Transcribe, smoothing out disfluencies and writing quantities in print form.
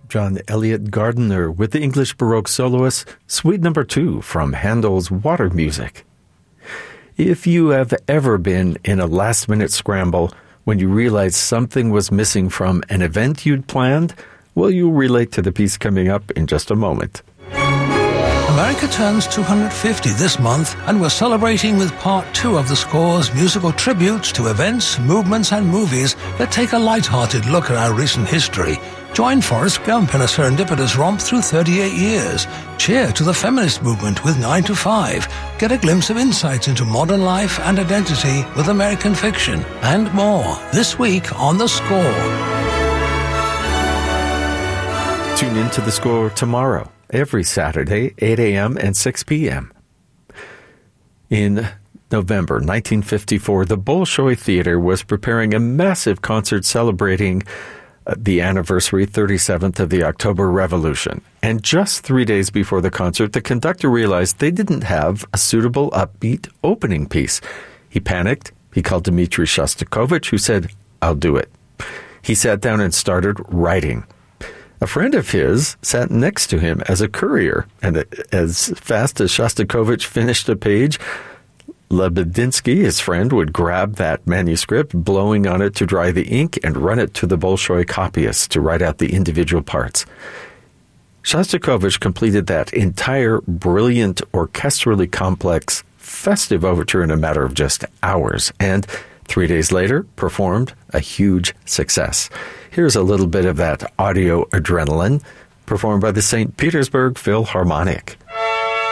John Eliot Gardiner with the English Baroque soloist, Suite No. 2 from Handel's Water Music. If you have ever been in a last-minute scramble when you realized something was missing from an event you'd planned, well, you'll relate to the piece coming up in just a moment. America turns 250 this month, and we're celebrating with part 2 of the score's musical tributes to events, movements, and movies that take a light-hearted look at our recent history. Join Forrest Gump in a serendipitous romp through 38 years. Cheer to the feminist movement with 9 to 5. Get a glimpse of insights into modern life and identity with American fiction. And more, this week on The Score. Tune in to The Score tomorrow, every Saturday, 8 a.m. and 6 p.m. In November 1954, the Bolshoi Theater was preparing a massive concert celebrating the anniversary 37th of the October Revolution. And just 3 days before the concert, the conductor realized they didn't have a suitable upbeat opening piece. He panicked. He called Dmitri Shostakovich, who said, "I'll do it." He sat down and started writing. A friend of his sat next to him as a courier, and as fast as Shostakovich finished a page, Lebededsky, his friend, would grab that manuscript, blowing on it to dry the ink, and run it to the Bolshoi copyist to write out the individual parts. Shostakovich completed that entire brilliant, orchestrally complex, festive overture in a matter of just hours, and 3 days later performed a huge success. Here's a little bit of that audio adrenaline performed by the St. Petersburg Philharmonic.